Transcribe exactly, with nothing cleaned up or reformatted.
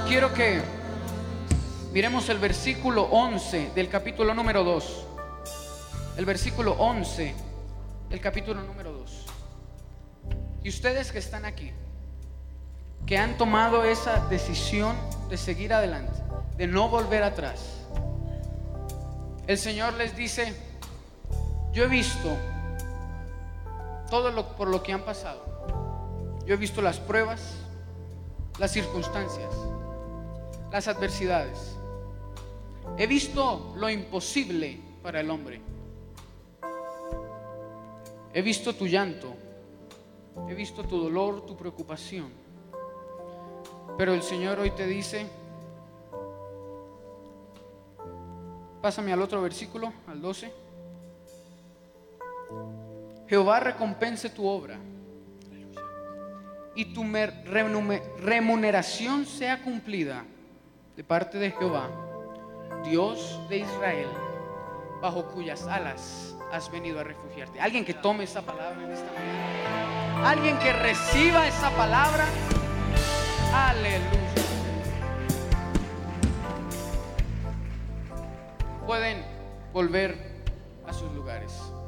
quiero que miremos el versículo once del capítulo número dos. El versículo once del capítulo número dos. Y ustedes que están aquí, que han tomado esa decisión de seguir adelante, de no volver atrás, el Señor les dice: yo he visto todo lo, por lo que han pasado. Yo he visto las pruebas, las circunstancias, las adversidades. He visto lo imposible para el hombre. He visto tu llanto. He visto tu dolor, tu preocupación. Pero el Señor hoy te dice, pásame al otro versículo, al doce. Jehová recompense tu obra y tu remuneración sea cumplida de parte de Jehová, Dios de Israel, bajo cuyas alas has venido a refugiarte. Alguien que tome esa palabra en esta mañana, alguien que reciba esa palabra. Aleluya. Pueden volver a sus lugares.